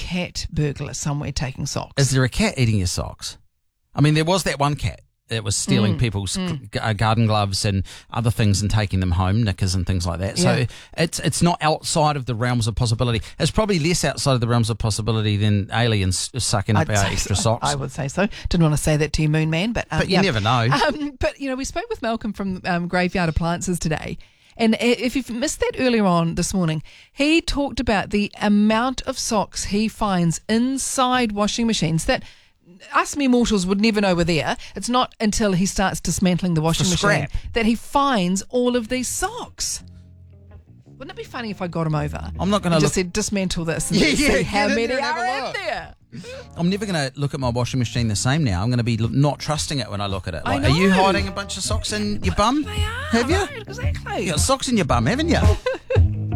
cat burglar somewhere taking socks. Is there a cat eating your socks? I mean, there was that one cat that was stealing people's garden gloves and other things and taking them home, knickers and things like that. So it's not outside of the realms of possibility. It's probably less outside of the realms of possibility than aliens sucking up our extra socks. I would say so. Didn't want to say that to you, Moon Man, but you never know. But we spoke with Malcolm from Graveyard Appliances today. And if you've missed that earlier on this morning, he talked about the amount of socks he finds inside washing machines that us mere mortals would never know were there. It's not until he starts dismantling the washing machine that he finds all of these socks. Wouldn't it be funny if I got him over? I'm not going to just said dismantle this and see how many are in there. I'm never going to look at my washing machine the same now. I'm going to be not trusting it when I look at it. Like, are you hiding a bunch of socks in your bum? They are. Have you? Right, exactly. You got socks in your bum, haven't you?